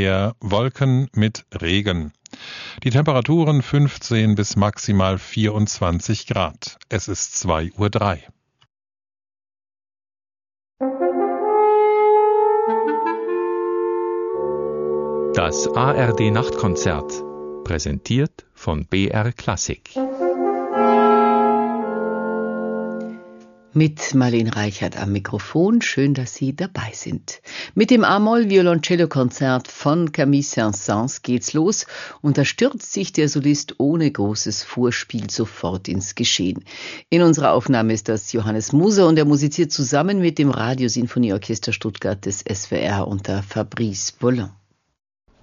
eher Wolken mit Regen. Die Temperaturen 15 bis maximal 24 Grad. Es ist 2:03 Uhr. Das ARD-Nachtkonzert, präsentiert von BR Klassik. Mit Marlene Reichert am Mikrofon, schön, dass Sie dabei sind. Mit dem A-Moll-Violoncello-Konzert von Camille Saint-Saëns geht's los und da stürzt sich der Solist ohne großes Vorspiel sofort ins Geschehen. In unserer Aufnahme ist das Johannes Moser und er musiziert zusammen mit dem Radiosinfonieorchester Stuttgart des SWR unter Fabrice Bollin.